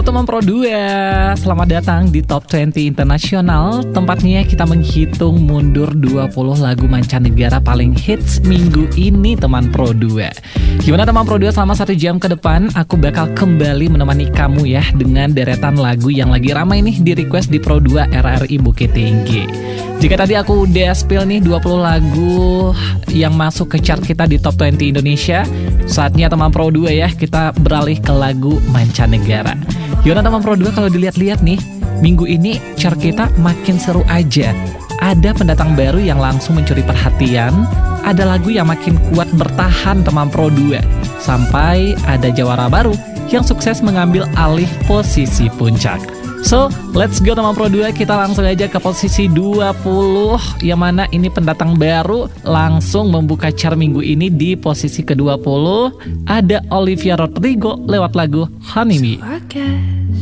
teman Pro 2, selamat datang di Top 20 Internasional. Tempatnya kita menghitung mundur 20 lagu mancanegara paling hits minggu ini teman Pro 2. Gimana teman Pro 2, selama 1 jam ke depan aku bakal kembali menemani kamu ya dengan deretan lagu yang lagi ramai nih di request di Pro 2 RRI Bukit Tinggi. Jika tadi aku udah spill nih 20 lagu yang masuk ke chart kita di Top 20 Indonesia, saatnya teman Pro 2 ya kita beralih ke lagu mancanegara. Yaudah teman Pro 2, kalau dilihat-lihat nih, minggu ini chart kita makin seru aja. Ada pendatang baru yang langsung mencuri perhatian, ada lagu yang makin kuat bertahan teman Pro 2, sampai ada jawara baru yang sukses mengambil alih posisi puncak. So, let's go teman Pro 2, kita langsung aja ke posisi 20, yang mana ini pendatang baru langsung membuka chart minggu ini di posisi ke-20. Ada Olivia Rodrigo lewat lagu Honey Me.